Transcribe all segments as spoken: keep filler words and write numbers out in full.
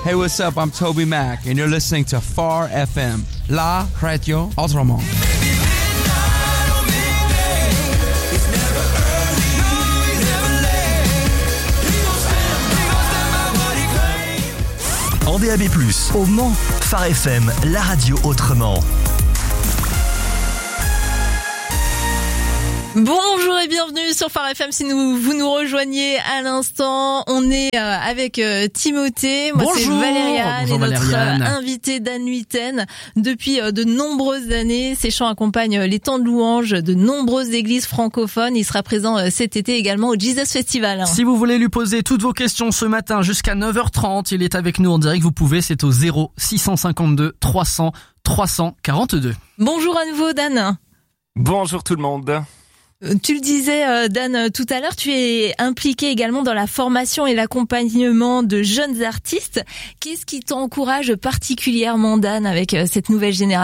Hey, what's up? I'm Toby Mac, and you're listening to Far F M, La Radio Autrement. En D A B plus, au Mans, Far F M, la radio autrement. Bonjour et bienvenue sur Far F M. Si nous, vous nous rejoignez à l'instant, on est euh, avec euh, Timothée. Moi, Bonjour. c'est Valériane. Bonjour, et notre Valériane. euh, invité Dan Huiten. Depuis euh, de nombreuses années, ses chants accompagnent euh, les temps de louange de nombreuses églises francophones. Il sera présent euh, cet été également au Jesus Festival. Si vous voulez lui poser toutes vos questions ce matin jusqu'à neuf heures trente, il est avec nous en direct. Vous pouvez, c'est au zéro six cent cinquante-deux trois cents trois cent quarante-deux. Bonjour à nouveau, Dan. Bonjour tout le monde. Tu le disais, Dan, tout à l'heure, tu es impliqué également dans la formation et l'accompagnement de jeunes artistes. Qu'est-ce qui t'encourage particulièrement, Dan, avec cette nouvelle génération ?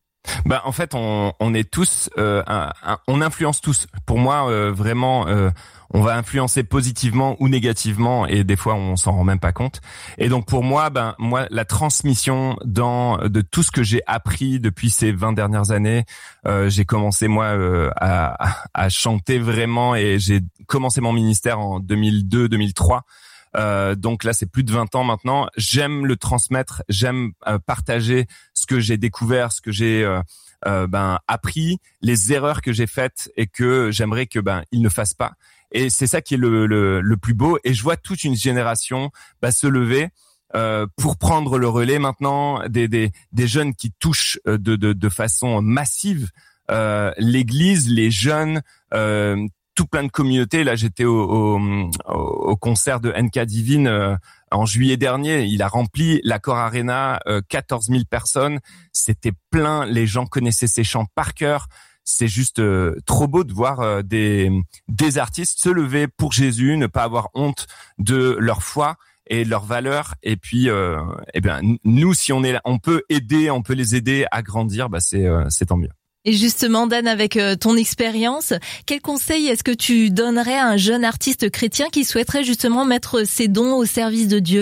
Bah en fait on on est tous euh, un, un, on influence tous. Pour moi euh, vraiment euh, on va influencer positivement ou négativement et des fois on s'en rend même pas compte. Et donc pour moi ben moi la transmission dans de tout ce que j'ai appris depuis ces vingt dernières années, euh, j'ai commencé moi euh, à à chanter vraiment et j'ai commencé mon ministère en deux mille deux deux mille trois. Euh, donc là, c'est plus de vingt ans maintenant. J'aime le transmettre, j'aime euh, partager ce que j'ai découvert, ce que j'ai euh, euh, ben appris, les erreurs que j'ai faites et que j'aimerais que ben ils ne fassent pas. Et c'est ça qui est le, le, le plus beau. Et je vois toute une génération ben, se lever euh, pour prendre le relais maintenant. Des des des jeunes qui touchent de de, de façon massive euh, l'Église, les jeunes. Euh, tout plein de communautés. Là, j'étais au, au, au concert de N K Divine euh, en juillet dernier. Il a rempli l'Accor Arena, euh, quatorze mille personnes. C'était plein. Les gens connaissaient ses chants par cœur. C'est juste euh, trop beau de voir euh, des des artistes se lever pour Jésus, ne pas avoir honte de leur foi et de leurs valeurs. Et puis, euh, eh bien, nous, si on est là, on peut aider, on peut les aider à grandir. Bah, c'est euh, c'est tant mieux. Et justement, Dan, avec ton expérience, quel conseil est-ce que tu donnerais à un jeune artiste chrétien qui souhaiterait justement mettre ses dons au service de Dieu ?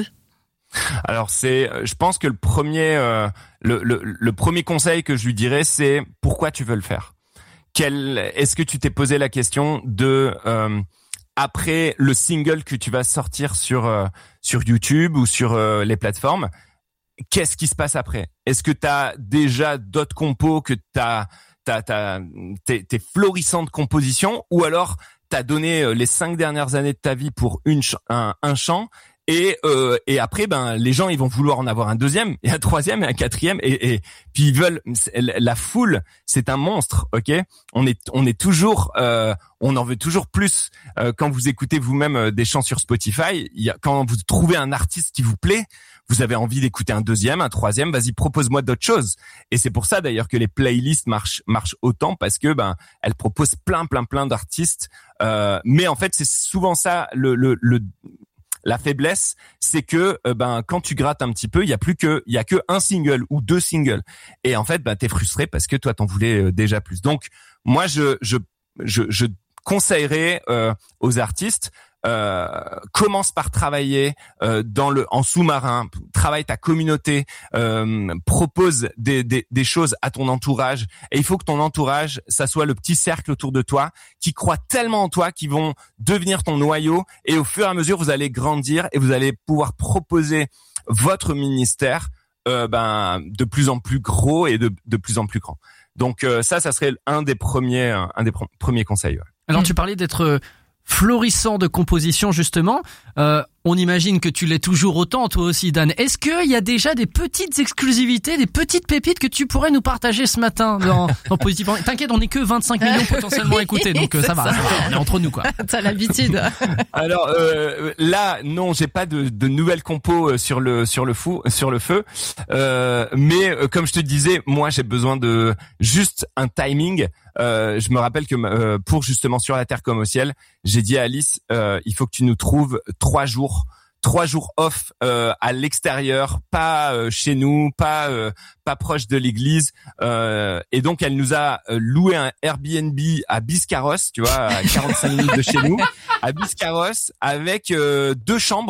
Alors c'est, je pense que le premier, euh, le, le, le premier conseil que je lui dirais, c'est pourquoi tu veux le faire. Quel, est-ce que tu t'es posé la question de euh, après le single que tu vas sortir sur euh, sur YouTube ou sur euh, les plateformes, qu'est-ce qui se passe après ? Est-ce que t'as déjà d'autres compos que t'as T'as, t'as, t'es, t'es florissant de composition, ou alors t'as donné les cinq dernières années de ta vie pour une ch- un, un chant et euh, et après ben les gens ils vont vouloir en avoir un deuxième et un troisième et un quatrième et et puis ils veulent. La foule, c'est un monstre, ok. On est on est toujours euh, on en veut toujours plus. Euh, quand vous écoutez vous-même des chants sur Spotify, il y a, quand vous trouvez un artiste qui vous plaît, vous avez envie d'écouter un deuxième, un troisième, vas-y, propose-moi d'autres choses. Et c'est pour ça d'ailleurs que les playlists marchent marchent autant, parce que ben elles proposent plein plein plein d'artistes. Euh, mais en fait, c'est souvent ça le le, le la faiblesse, c'est que euh, ben quand tu grattes un petit peu, il y a plus que il y a que un single ou deux singles. Et en fait, ben t'es frustré parce que toi t'en voulais euh, déjà plus. Donc moi je je je, je conseillerais euh, aux artistes, Euh, commence par travailler euh, dans le en sous-marin, travaille ta communauté, euh, propose des, des des choses à ton entourage, et il faut que ton entourage, ça soit le petit cercle autour de toi qui croit tellement en toi, qui vont devenir ton noyau, et au fur et à mesure vous allez grandir et vous allez pouvoir proposer votre ministère euh, ben de plus en plus gros et de de plus en plus grand. Donc euh, ça ça serait un des premiers un des pr- premiers conseils. Ouais. Alors tu parlais d'être florissant de composition, justement. Euh, on imagine que tu l'es toujours autant, toi aussi, Dan. Est-ce qu'il y a déjà des petites exclusivités, des petites pépites que tu pourrais nous partager ce matin dans, dans Positivement ? T'inquiète, on n'est que vingt-cinq millions potentiellement écoutés, donc euh, ça, va, ça va, on est entre nous, quoi. T'as l'habitude. Alors euh, là, non, j'ai pas de, de nouvelles compos sur le sur le fou, sur le feu. Euh, mais euh, comme je te disais, moi, j'ai besoin de juste un timing. Euh, je me rappelle que euh, pour justement Sur la terre comme au ciel, j'ai dit à Alice, euh, il faut que tu nous trouves trois jours, trois jours off euh, à l'extérieur, pas euh, chez nous, pas euh, pas proche de l'église. Euh, et donc elle nous a loué un Airbnb à Biscarrosse, tu vois, à quarante-cinq minutes de chez nous, à Biscarrosse, avec euh, deux chambres.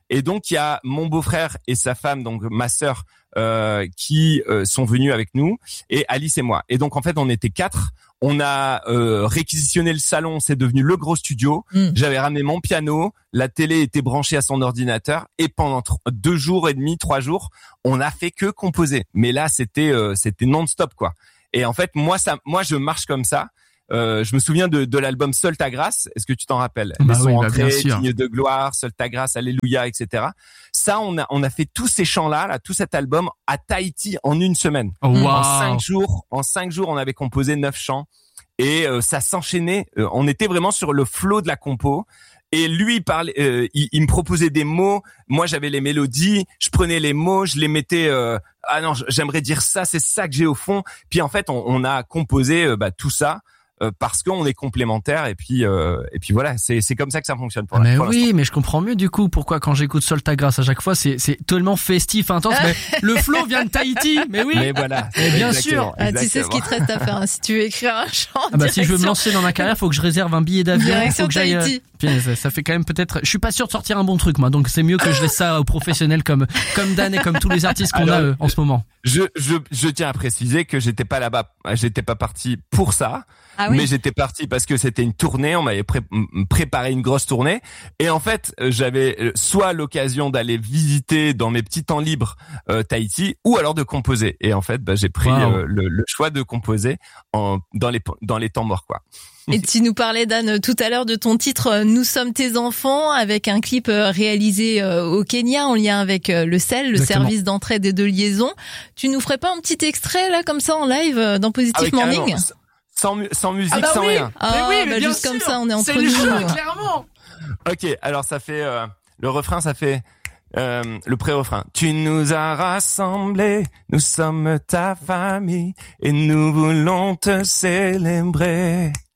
Et donc il y a mon beau-frère et sa femme, donc ma sœur, euh, qui euh, sont venus avec nous, et Alice et moi. Et donc en fait on était quatre. On a euh, réquisitionné le salon, c'est devenu le gros studio. Mm. J'avais ramené mon piano, la télé était branchée à son ordinateur, et pendant t- deux jours et demi, trois jours, on a fait que composer. Mais là c'était euh, c'était non-stop quoi. Et en fait moi ça, moi je marche comme ça. Euh, je me souviens de, de l'album Seul ta grâce. Est-ce que tu t'en rappelles? Bah Laissons oui, bah entrer, bien sûr. Digne de gloire, Seul ta grâce, Alléluia, et cetera. Ça, on a on a fait tous ces chants-là, là, tout cet album à Tahiti en une semaine. Oh, wow. En cinq jours, en cinq jours, on avait composé neuf chants et euh, ça s'enchaînait. Euh, on était vraiment sur le flow de la compo. Et lui, il parlait, euh, il, il me proposait des mots. Moi, j'avais les mélodies. Je prenais les mots, je les mettais. Euh, ah non, j'aimerais dire ça. C'est ça que j'ai au fond. Puis en fait, on, on a composé euh, bah, tout ça. Euh, parce qu'on est complémentaires et puis euh, et puis voilà, c'est c'est comme ça que ça fonctionne pour, mais pour oui, l'instant. mais je comprends mieux du coup pourquoi quand j'écoute Seul ta grâce à chaque fois c'est c'est tellement festif, intense. Mais le flow vient de Tahiti, mais oui. Mais voilà, mais bien sûr. Ah, tu sais ce qu'il te reste à faire hein, si tu veux écrire un chant. Ah bah si je veux me lancer dans ma carrière, faut que je réserve un billet d'avion, direction faut que j'aille. Tahiti. Puis, ça, ça fait quand même peut-être. Je suis pas sûr de sortir un bon truc moi, donc c'est mieux que je laisse ça aux professionnels comme comme Dan et comme tous les artistes qu'on Alors, a euh, en ce moment. Je je je tiens à préciser que j'étais pas là-bas, j'étais pas parti pour ça. Ah oui. Mais j'étais parti parce que c'était une tournée, on m'avait pré- préparé une grosse tournée, et en fait j'avais soit l'occasion d'aller visiter dans mes petits temps libres euh, Tahiti, ou alors de composer. Et en fait bah, j'ai pris Wow. euh, le, le choix de composer en, dans les dans les temps morts quoi. Et tu nous parlais, Dan, tout à l'heure de ton titre « Nous sommes tes enfants » avec un clip réalisé au Kenya en lien avec le S E L, le Exactement. service d'entraide et de liaison. Tu nous ferais pas un petit extrait là comme ça en live dans Positive Ah oui, Morning? carrément. Sans, mu- sans musique, Ah bah sans oui. rien. Ah, mais oui, mais bah bien juste sûr. comme ça, on est entre C'est le nous. jeu, clairement. Ok, alors ça fait euh, le refrain, ça fait euh, le pré-refrain. Tu nous as rassemblés, nous sommes ta famille et nous voulons te célébrer.